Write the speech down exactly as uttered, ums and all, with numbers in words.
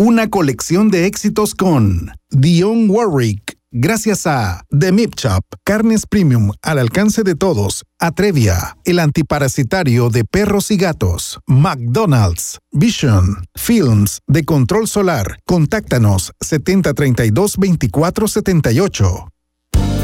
Una colección de éxitos con Dionne Warwick. Gracias a The Meat Shop, carnes premium al alcance de todos. Atrevia, el antiparasitario de perros y gatos. McDonald's, Vision, Films de control solar. Contáctanos setenta treinta y dos veinticuatro setenta y ocho.